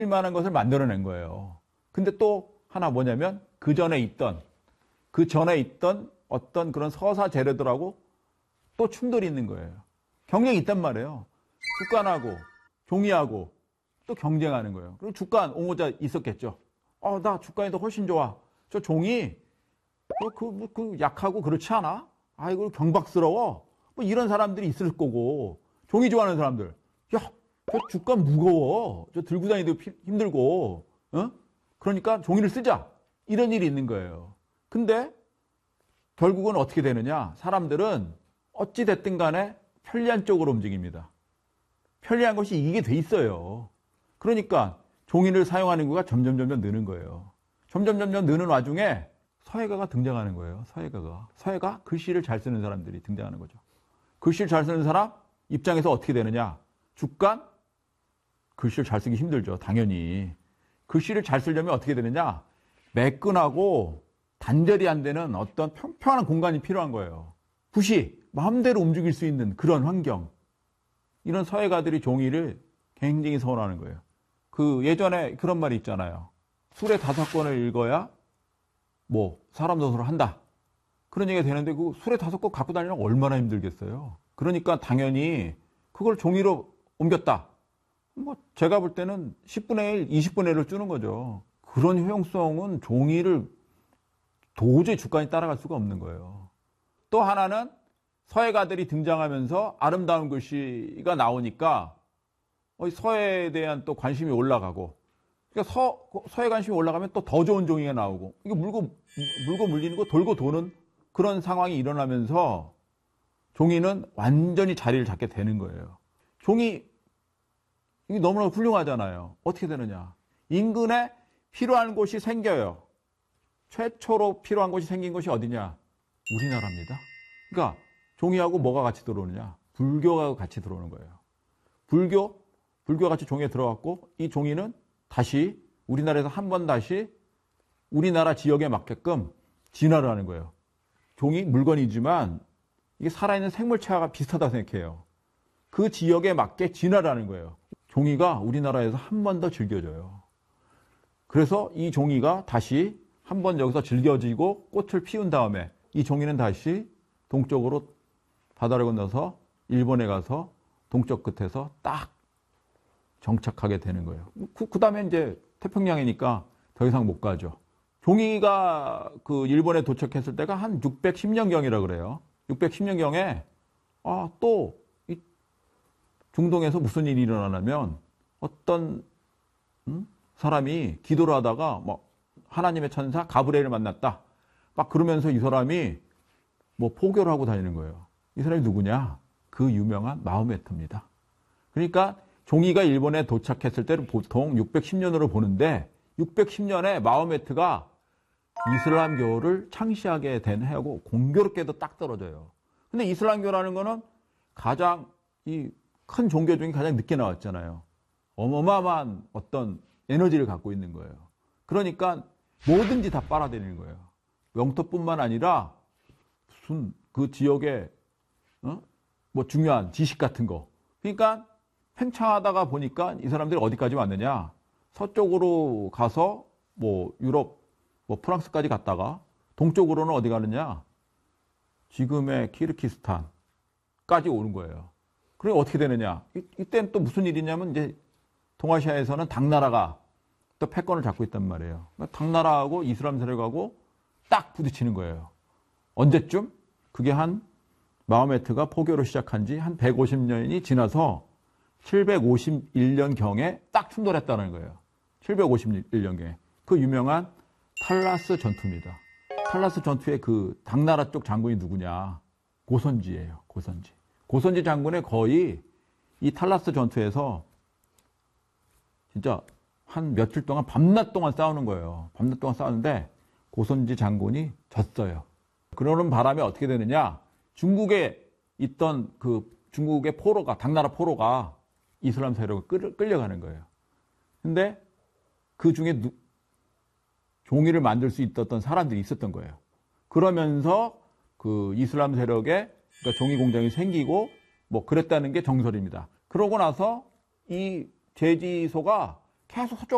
만한 것을 만들어낸 거예요. 근데 또 하나 뭐냐면 그 전에 있던 어떤 그런 서사 재료들하고 또 충돌이 있는 거예요. 경쟁이 있단 말이에요. 주간하고 종이하고 또 경쟁하는 거예요. 그리고 주간 옹호자 있었겠죠. 나 주간이 더 훨씬 좋아. 저 종이 그 약하고 그렇지 않아? 이거 경박스러워. 뭐 이런 사람들이 있을 거고, 종이 좋아하는 사람들, 야, 저 주간 무거워. 저 들고 다니기도 힘들고, 그러니까 종이를 쓰자. 이런 일이 있는 거예요. 근데 결국은 어떻게 되느냐? 사람들은 어찌 됐든 간에 편리한 쪽으로 움직입니다. 편리한 것이 이기게 돼 있어요. 그러니까 종이를 사용하는 인구가 점점 느는 거예요. 점점 느는 와중에 서예가가 등장하는 거예요. 서예가 글씨를 잘 쓰는 사람들이 등장하는 거죠. 글씨를 잘 쓰는 사람 입장에서 어떻게 되느냐? 주간 글씨를 잘 쓰기 힘들죠. 당연히. 글씨를 잘 쓰려면 어떻게 되느냐? 매끈하고 단절이 안 되는 어떤 평평한 공간이 필요한 거예요. 붓이 마음대로 움직일 수 있는 그런 환경. 이런 서예가들이 종이를 굉장히 선호하는 거예요. 그 예전에 그런 말이 있잖아요. 술에 5권을 읽어야 사람 노릇을 한다. 그런 얘기가 되는데 그 술에 5권 갖고 다니려면 얼마나 힘들겠어요. 그러니까 당연히 그걸 종이로 옮겼다. 제가 볼 때는 10분의 1, 20분의 1을 주는 거죠. 그런 효용성은 종이를 도저히 주간이 따라갈 수가 없는 거예요. 또 하나는 서예가들이 등장하면서 아름다운 글씨가 나오니까 서예에 대한 또 관심이 올라가고, 그러니까 서예 관심이 올라가면 또 더 좋은 종이가 나오고, 이게 물고 물리는 거 돌고 도는 그런 상황이 일어나면서 종이는 완전히 자리를 잡게 되는 거예요. 종이 이게 너무나 훌륭하잖아요. 어떻게 되느냐? 인근에 필요한 곳이 생겨요. 최초로 필요한 곳이 생긴 곳이 어디냐? 우리나라입니다. 그러니까 종이하고 뭐가 같이 들어오느냐? 불교가 같이 들어오는 거예요. 불교가 같이 종이에 들어갔고, 이 종이는 다시 우리나라에서 한 번 다시 우리나라 지역에 맞게끔 진화를 하는 거예요. 종이 물건이지만 이게 살아있는 생물체와 비슷하다고 생각해요. 그 지역에 맞게 진화를 하는 거예요. 종이가 우리나라에서 한 번 더 즐겨져요. 그래서 이 종이가 다시 한 번 여기서 즐겨지고 꽃을 피운 다음에 이 종이는 다시 동쪽으로 바다를 건너서 일본에 가서 동쪽 끝에서 딱 정착하게 되는 거예요. 그 다음에 이제 태평양이니까 더 이상 못 가죠. 종이가 그 일본에 도착했을 때가 한 610년경이라 그래요. 610년경에 또 이 중동에서 무슨 일이 일어나냐면 어떤 사람이 기도를 하다가 하나님의 천사 가브리엘을 만났다. 막 그러면서 이 사람이 포교를 하고 다니는 거예요. 이 사람이 누구냐? 그 유명한 마호메트입니다. 그러니까 종이가 일본에 도착했을 때를 보통 610년으로 보는데 610년에 마호메트가 이슬람교를 창시하게 된 해하고 공교롭게도 딱 떨어져요. 근데 이슬람교라는 거는 가장 이 큰 종교 중에 가장 늦게 나왔잖아요. 어마어마한 어떤 에너지를 갖고 있는 거예요. 그러니까 뭐든지 다 빨아들이는 거예요. 영토뿐만 아니라 무슨 그 지역의 중요한 지식 같은 거. 그러니까 팽창하다가 보니까 이 사람들이 어디까지 왔느냐? 서쪽으로 가서 유럽, 프랑스까지 갔다가 동쪽으로는 어디 가느냐? 지금의 키르기스탄까지 오는 거예요. 그럼 어떻게 되느냐? 이때는 또 무슨 일이냐면 이제 동아시아에서는 당나라가 또 패권을 잡고 있단 말이에요. 당나라하고 이슬람 세력하고 딱 부딪히는 거예요. 언제쯤? 그게 마호메트가 포교로 시작한 지 한 150년이 지나서 751년경에 딱 충돌했다는 거예요. 751년경에. 그 유명한 탈라스 전투입니다. 탈라스 전투의 그 당나라 쪽 장군이 누구냐? 고선지예요. 고선지 장군의 거의 이 탈라스 전투에서 진짜 한 며칠 동안 밤낮 동안 싸우는 거예요. 밤낮 동안 싸우는데 고선지 장군이 졌어요. 그러는 바람에 어떻게 되느냐? 중국에 있던 그 중국의 당나라 포로가 이슬람 세력을 끌려가는 거예요. 근데 그 중에 종이를 만들 수 있었던 사람들이 있었던 거예요. 그러면서 그 이슬람 세력에 그러니까 종이 공장이 생기고 그랬다는 게 정설입니다. 그러고 나서 이 제지소가 계속 서쪽